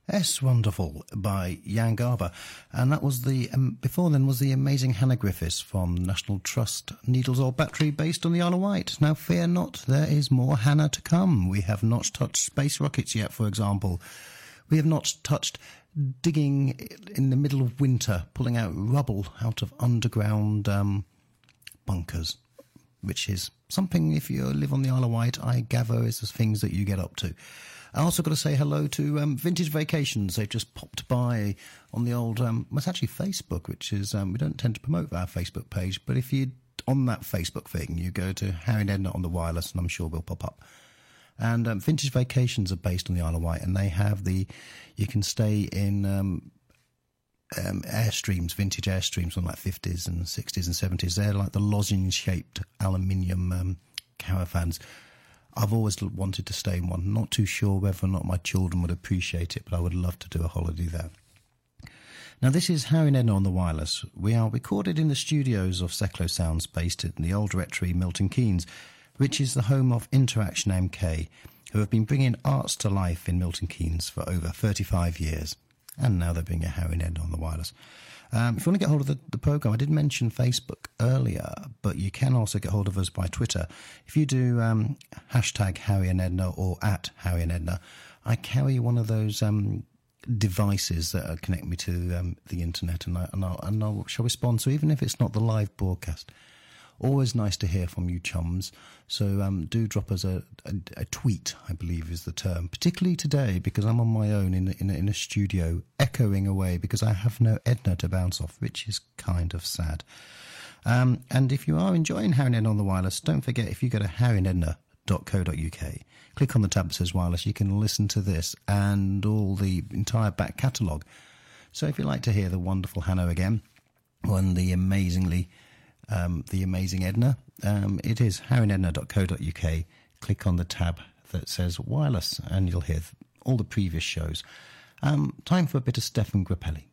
Yes, Wonderful by Jan Garber. And that was before then was the amazing Hannah Griffiths from National Trust Needles or Battery, based on the Isle of Wight. Now, fear not, there is more Hannah to come. We have not touched space rockets yet, for example. We have not touched digging in the middle of winter, pulling out rubble out of underground bunkers, which is something, if you live on the Isle of Wight, I gather is the things that you get up to. I also got to say hello to Vintage Vacations. They've just popped by on the old, it's actually Facebook, which is, we don't tend to promote our Facebook page, but if you, on that Facebook thing, you go to Harry and Edna on the wireless, and I'm sure we'll pop up. And Vintage Vacations are based on the Isle of Wight, and they have you can stay in Airstreams, vintage Airstreams from like 50s and 60s and 70s. They're like the lozenge-shaped aluminium caravans. I've always wanted to stay in one. Not too sure whether or not my children would appreciate it, but I would love to do a holiday there. Now, this is Harry and Edna on the wireless. We are recorded in the studios of Seclo Sounds, based in the Old Rectory, Milton Keynes, which is the home of Interaction MK, who have been bringing arts to life in Milton Keynes for over 35 years. And now they're bringing Harry and Edna on the wireless. If you want to get hold of the programme, I did mention Facebook earlier, but you can also get hold of us by Twitter. If you do hashtag Harry and Edna or at Harry and Edna, I carry one of those devices that connect me to the internet, and I shall respond. So even if it's not the live broadcast, always nice to hear from you chums. So do drop us a tweet, I believe is the term, particularly today, because I'm on my own in a studio, echoing away because I have no Edna to bounce off, which is kind of sad. And if you are enjoying Harry and Edna on the wireless, don't forget, if you go to harryandedna.co.uk, click on the tab that says wireless, you can listen to this and all the entire back catalogue. So if you'd like to hear the wonderful Hannah again, and the amazing Edna, it is harryandedna.co.uk. Click on the tab that says wireless and you'll hear all the previous shows. Time for a bit of Stefan Grappelli.